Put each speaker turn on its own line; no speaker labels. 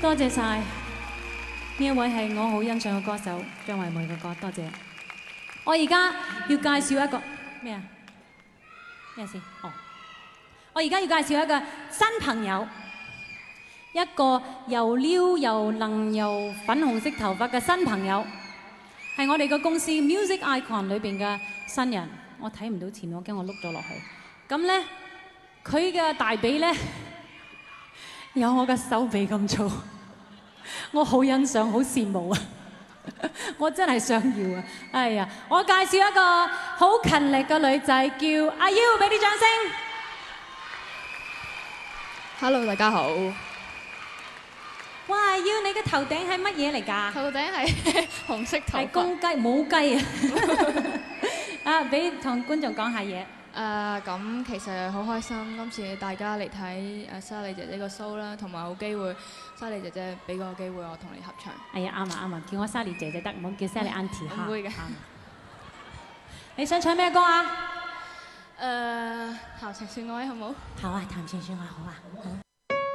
多謝晒呢一位係我好欣賞嘅歌手張惠妹嘅歌，多謝。我而家要介紹一個咩啊？咩先？哦，我而家要介紹一個新朋友，一個又撩又能又粉紅色頭髮嘅新朋友，係我哋個公司 Music Icon 裏邊嘅新人。我睇唔到前面，我驚我碌咗落去。咁咧，佢嘅大髀咧有我嘅手臂咁粗，我好欣賞，好羨慕啊！我真係想要啊！哎呀，我介紹一個好勤力嘅女仔，叫阿 U， 俾啲掌聲。
Hello， 大家好。
哇，阿 U， 你嘅頭頂係乜嘢嚟㗎？
頭頂係紅色頭髮。係
公雞，冇雞啊！啊，俾同觀眾講下嘢。
咁其實好開心，今次大家嚟睇莎莉姐姐個 show 啦，同埋好機會，莎莉姐姐俾個機會我同你合唱。
哎呀，啱啊啱啊，叫我莎莉姐姐得，唔好叫莎莉 Auntie 嚇。
唔會嘅。
你想唱咩歌啊？
談情說愛好冇？
好啊，談情說愛好啊。好。